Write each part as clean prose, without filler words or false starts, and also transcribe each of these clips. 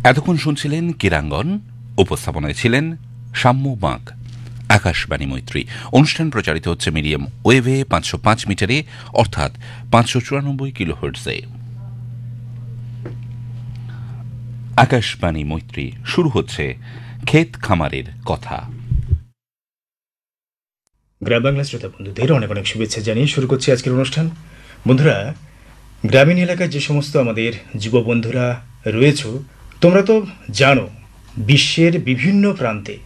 এতক্ষণ শুনছিলেন ক্রীড়াঙ্গন, উপস্থাপনায় ছিলেন সাম্য বাঁক। আকাশবাণী মৈত্রী অনুষ্ঠান প্রচারিত হচ্ছে মিডিয়াম ওয়েভে 505 মিটারে, অর্থাৎ 594 কিলোহার্টজে। আকাশবাণী মৈত্রী শুরু হচ্ছে ক্ষেত খামারের কথা। গ্রাম বাংলা শ্রোতা বন্ধুদের অনেক অনেক শুভেচ্ছা জানিয়ে শুরু করছি আজকের অনুষ্ঠান। বন্ধুরা, গ্রামীণ এলাকায় যে সমস্ত আমাদের যুব বন্ধুরা রয়েছে, তোমরা তো জানো বিশ্বের বিভিন্ন প্রান্তে,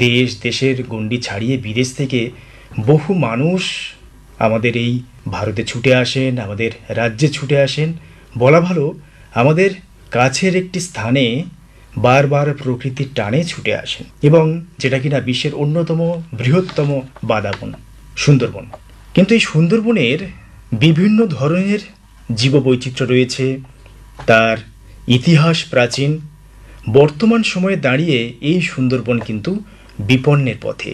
দেশের গণ্ডি ছাড়িয়ে বিদেশ থেকে বহু মানুষ আমাদের এই ভারতে ছুটে আসেন, আমাদের রাজ্যে ছুটে আসেন। বলা ভালো, আমাদের কাছের একটি স্থানে বারবার প্রকৃতির টানে ছুটে আসেন, এবং যেটা কিনা বিশ্বের অন্যতম বৃহত্তম বাদাবন সুন্দরবন। কিন্তু এই সুন্দরবনের বিভিন্ন ধরনের জীববৈচিত্র্য রয়েছে, তার ইতিহাস প্রাচীন। বর্তমান সময়ে দাঁড়িয়ে এই সুন্দরবন কিন্তু বিপন্নের পথে।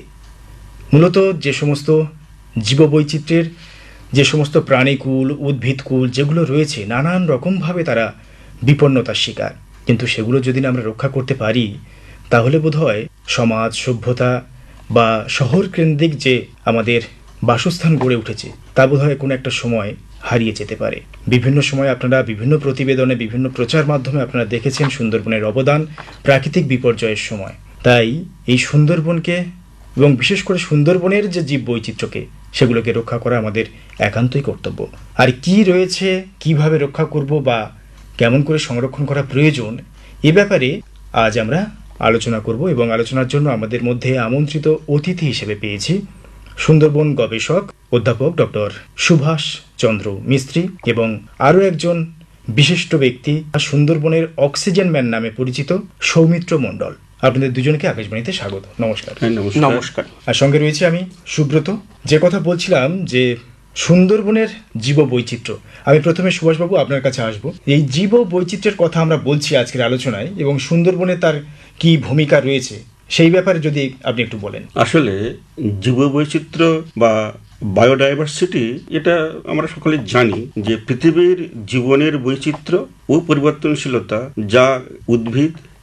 মূলত যে সমস্ত জীববৈচিত্র্যের, যে সমস্ত প্রাণীকুল, উদ্ভিদকুল যেগুলো রয়েছে, নানান রকমভাবে তারা বিপন্নতার শিকার। কিন্তু সেগুলো যদি আমরা রক্ষা করতে পারি, তাহলে বোধহয় সমাজ সভ্যতা বা শহর কেন্দ্রিক যে আমাদের বাসস্থান গড়ে উঠেছে, তা বোধহয় কোনো একটা সময় হারিয়ে যেতে পারে। বিভিন্ন সময় আপনারা বিভিন্ন প্রতিবেদনে, বিভিন্ন প্রচার মাধ্যমে আপনারা দেখেছেন সুন্দরবনের অবদান প্রাকৃতিক বিপর্যয়ের সময়। তাই এই সুন্দরবনকে, এবং বিশেষ করে সুন্দরবনের যে জীব বৈচিত্র্যকে, সেগুলোকে রক্ষা করা আমাদের একান্তই কর্তব্য। আর কি রয়েছে, কিভাবে রক্ষা করব বা কেমন করে সংরক্ষণ করা প্রয়োজন, এ ব্যাপারে আজ আমরা আলোচনা করব। এবং আলোচনার জন্য আমাদের মধ্যে আমন্ত্রিত অতিথি হিসেবে পেয়েছি সুন্দরবন গবেষক অধ্যাপক ডক্টর সুভাষ চন্দ্র মিস্ত্রি এবং আরও একজন বিশিষ্ট ব্যক্তি, সুন্দরবনের অক্সিজেন ম্যান নামে পরিচিত সৌমিত্র মণ্ডল। আপনাদের দুজনকে আকাশবাণীতে স্বাগত। নমস্কার। নমস্কার। আর সঙ্গে রয়েছে আমি সুব্রত। যে কথা বলছিলাম যে সুন্দরবনের জীব বৈচিত্র্য, আমি প্রথমে সুভাষবাবু আপনার কাছে আসব। এই জীব বৈচিত্র্যের কথা আমরা বলছি আজকের আলোচনায়, এবং সুন্দরবনে তার কি ভূমিকা রয়েছে সেই ব্যাপারে যদি আপনি একটু বলেন। আসলে জীব বৈচিত্র্য বা বায়োডাইভার্সিটি, এটা আমরা সকলে জানি যে পৃথিবীর জীবনের বৈচিত্র্য ও পরিবর্তনশীলতা, যা উদ্ভিদ,